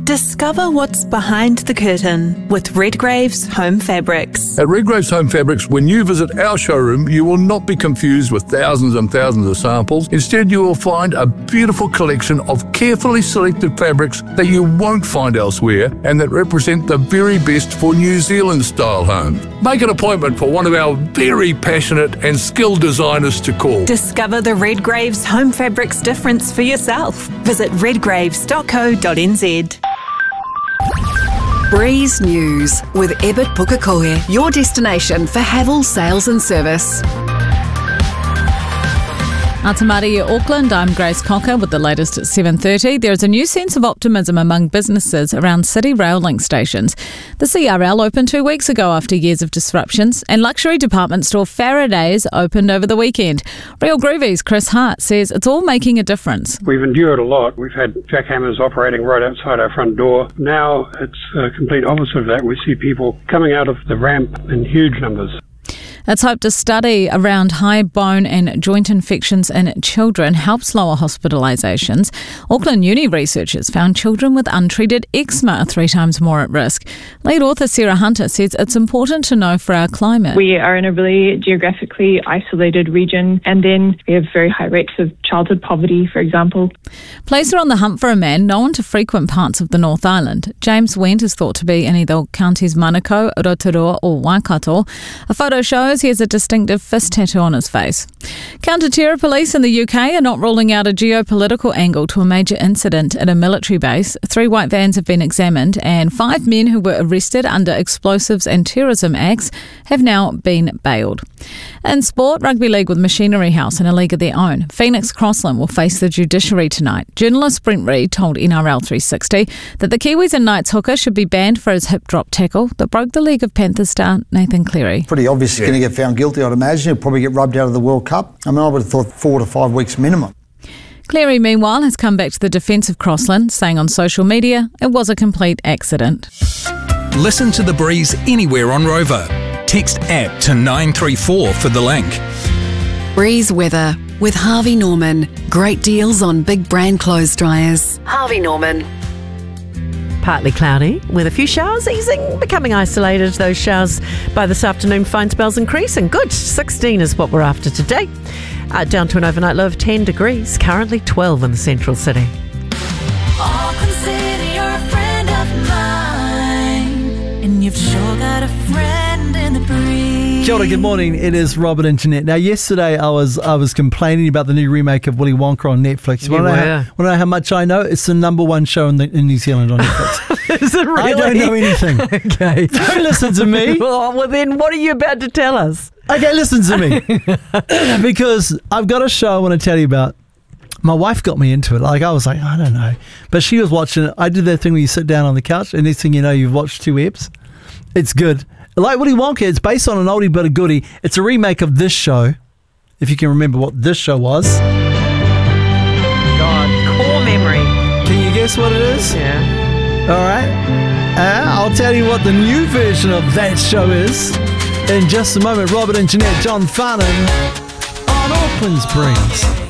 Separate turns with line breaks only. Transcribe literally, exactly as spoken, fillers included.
Discover what's behind the curtain with Redgrave's Home Fabrics.
At Redgrave's Home Fabrics, when you visit our showroom, you will not be confused with thousands and thousands of samples. Instead, you will find a beautiful collection of carefully selected fabrics that you won't find elsewhere and that represent the very best for New Zealand-style homes. Make an appointment for one of our very passionate and skilled designers to call.
Discover the Redgrave's Home Fabrics difference for yourself. Visit redgraves dot co dot n z.
Breeze News with Ebert Pukekohe, your destination for Havel sales and service.
Atamari, Auckland, I'm Grace Cocker with the latest at seven thirty. There is a new sense of optimism among businesses around city rail link stations. The C R L opened two weeks ago after years of disruptions, and luxury department store Faraday's opened over the weekend. Real Groovy's Chris Hart says it's all making a difference.
We've endured a lot. We've had jackhammers operating right outside our front door. Now it's a complete opposite of that. We see people coming out of the ramp in huge numbers.
It's hoped a study around high bone and joint infections in children helps lower hospitalisations. Auckland Uni researchers found children with untreated eczema are three times more at risk. Lead author Sarah Hunter says it's important to know for our climate.
We are in a really geographically isolated region, and then we have very high rates of childhood poverty, for example.
Police are on the hunt for a man known to frequent parts of the North Island. James Wendt is thought to be in either Counties Manukau, Rotorua or Waikato. A photo shows he has a distinctive fist tattoo on his face. Counter-terror police in the U K are not ruling out a geopolitical angle to a major incident at a military base. Three white vans have been examined and five men who were arrested under Explosives and Terrorism Acts have now been bailed. In sport, rugby league with Machinery House in a league of their own. Phoenix Crossland will face the judiciary tonight. Journalist Brent Reid told N R L three sixty that the Kiwis and Knights hooker should be banned for his hip drop tackle that broke the leg of Panthers star Nathan Cleary.
Pretty obvious he's
Yeah.
going to get found guilty, I'd imagine. He'll probably get rubbed out of the World Cup. I mean, I would have thought four to five weeks minimum.
Cleary, meanwhile, has come back to the defence of Crossland, saying on social media it was a complete accident.
Listen to The Breeze anywhere on Rover. Text app to nine three four for the link.
Breeze weather with Harvey Norman. Great deals on big brand clothes dryers. Harvey Norman.
Partly cloudy with a few showers easing, becoming isolated. Those showers by this afternoon, fine spells increasing. Good, sixteen is what we're after today. Uh, down to an overnight low of ten degrees, currently twelve in the central city.
All consider you're a friend of mine, and you've sure got a friend in the breeze.
Kia ora, good morning. It is Robert and Jeanette. Now, yesterday I was I was complaining about the new remake of Willy Wonka on Netflix. You want to know, how, want to know how much I know? It's the number one show in, the, in New Zealand on Netflix.
Is it really?
I don't know anything.
Okay.
Don't listen to me.
well, well, then what are you about to tell us?
Okay, listen to me. Because I've got a show I want to tell you about. My wife got me into it. Like, I was like, I don't know. But she was watching it. I did that thing where you sit down on the couch and next thing you know, you've watched two eps. It's good. Like Willy Wonka, it's based on an oldie but a goodie. It's a remake of this show, if you can remember what this show was.
God, core memory.
Can you guess what it is?
Yeah.
All right. Uh, I'll tell you what the new version of that show is in just a moment. Robert and Jeanette, John Farnham on Auckland's Breeze.